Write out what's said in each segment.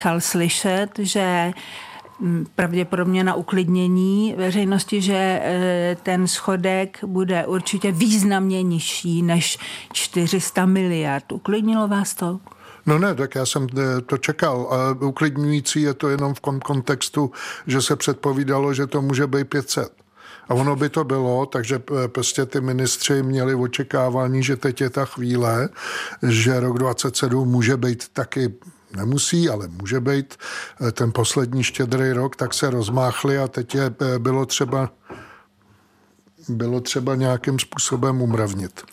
nechal slyšet, že pravděpodobně na uklidnění veřejnosti, že ten schodek bude určitě významně nižší než 400 miliard. Uklidnilo vás to? No ne, tak já jsem to čekal. A uklidňující je to jenom v kontextu, že se předpovídalo, že to může být 500. A ono by to bylo, takže prostě ty ministři měli očekávání, že teď je ta chvíle, že rok 2027 může být taky, nemusí, ale může být ten poslední štědrý rok, tak se rozmáchli a teď bylo třeba nějakým způsobem umravnit.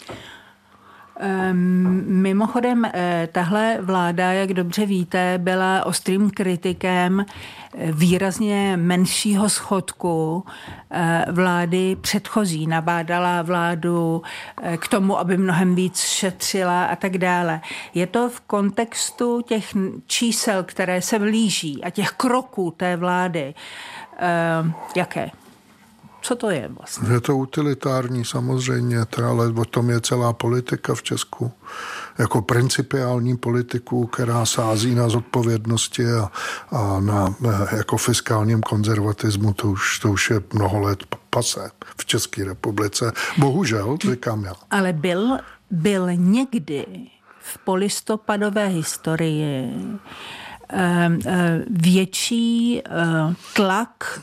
Mimochodem, tahle vláda, jak dobře víte, byla ostrým kritikem výrazně menšího schodku vlády předchozí. Nabádala vládu k tomu, aby mnohem víc šetřila a tak dále. Je to v kontextu těch čísel, které se blíží a těch kroků té vlády, jaké? Co to je vlastně? Je to utilitární samozřejmě, ale o tom je celá politika v Česku. Jako principiální politiku, která sází na zodpovědnosti a na jako fiskálním konzervatismu, to už je mnoho let pase v České republice. Bohužel, říkám já. Ale byl někdy v polistopadové historii větší tlak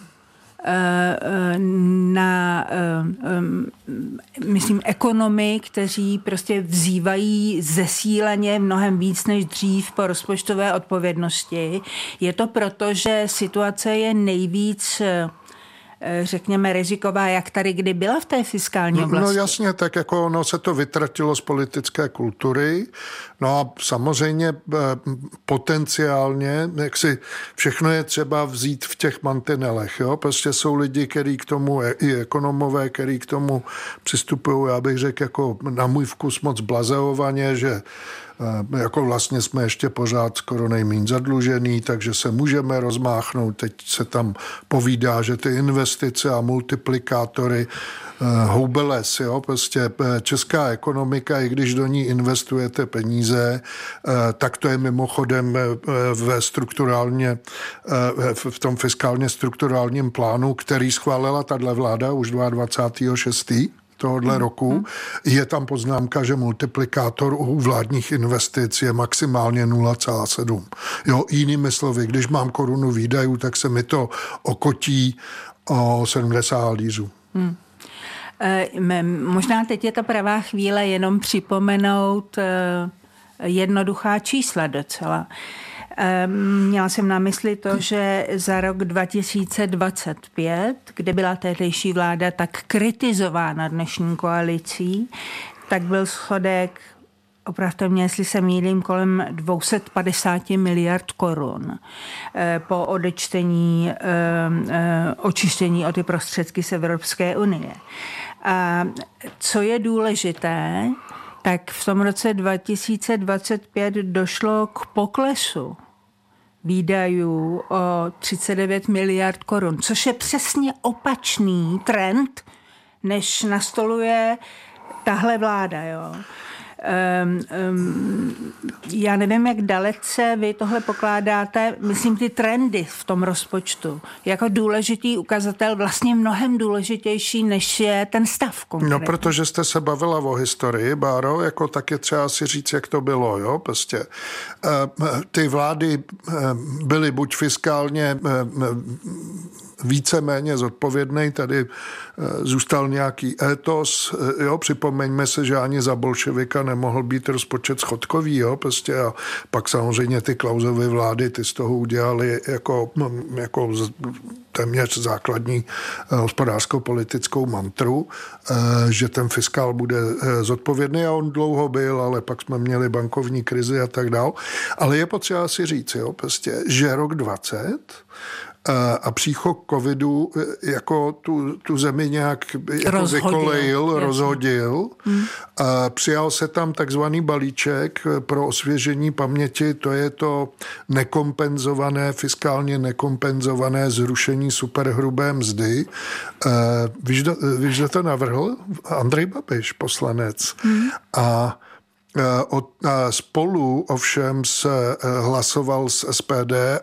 na, myslím, ekonomy, kteří prostě vzývají zesíleně mnohem víc než dřív po rozpočtové odpovědnosti. Je to proto, že situace je nejvíc, řekněme, riziková, jak tady kdy byla v té fiskální oblasti? No jasně, tak jako ono se to vytratilo z politické kultury. No a samozřejmě potenciálně, jak si všechno je třeba vzít v těch mantinelech. Jo? Prostě jsou lidi, kteří k tomu, i ekonomové, kteří k tomu přistupují, já bych řekl, jako na můj vkus moc blazeovaně, že jako vlastně jsme ještě pořád skoro nejméně zadlužený, takže se můžeme rozmáchnout. Teď se tam povídá, že ty investice a multiplikátory hoube les, jo? Prostě česká ekonomika, i když do ní investujete peníze, tak to je mimochodem v tom fiskálně strukturálním plánu, který schválila tato vláda už 22.6. tohohle roku, je tam poznámka, že multiplikátor u vládních investic je maximálně 0,7. Jo, jinými slovy, když mám korunu výdajů, tak se mi to okotí o 70 halířů. Možná teď je ta pravá chvíle jenom připomenout jednoduchá čísla docela. Měla jsem na mysli to, že za rok 2025, kde byla tehdejší vláda tak kritizována dnešní koalicí, tak byl schodek, opravdu mě, jestli se mýlím, kolem 250 miliard korun po odečtení, očištění o ty prostředky z Evropské unie. A co je důležité, tak v tom roce 2025 došlo k poklesu výdajů o 39 miliard korun, což je přesně opačný trend, než nastoluje tahle vláda. Jo. Já nevím, jak dalece vy tohle pokládáte, myslím, ty trendy v tom rozpočtu, jako důležitý ukazatel, vlastně mnohem důležitější, než je ten stav konkrétně. No, protože jste se bavila o historii, Báro, jako tak je třeba si říct, jak to bylo, jo, prostě. Ty vlády byly buď fiskálně víceméně zodpovědný, tady zůstal nějaký étos, jo, připomeňme se, že ani za bolševika nemohl být rozpočet schodkový, jo, prostě a pak samozřejmě ty Klausovy vlády, ty z toho udělali jako téměř základní hospodářsko-politickou mantru, že ten fiskál bude zodpovědný a on dlouho byl, ale pak jsme měli bankovní krizi a tak dál. Ale je potřeba si říct, jo, prostě, že rok 20 a příchod covidu jako tu zemi nějak jako rozhodil. Přijal se tam takzvaný balíček pro osvěžení paměti, to je to fiskálně nekompenzované zrušení superhrubé mzdy. Víš, kdo to navrhl? Andrej Babiš, poslanec. A spolu ovšem se hlasoval s SPD